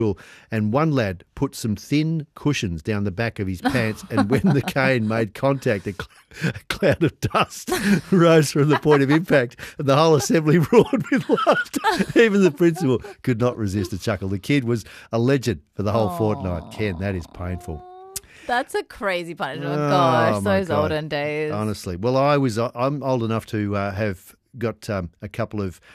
and one lad put some thin cushions down the back of his pants, and when the cane made contact, a cloud of dust rose from the point of impact, and the whole assembly roared with laughter. Even the principal could not resist a chuckle. The kid was a legend for the whole fortnight. Ken, that is painful. That's a crazy punishment. Oh, Gosh, my those God. olden days. Honestly. Well, I'm old enough to have got a couple of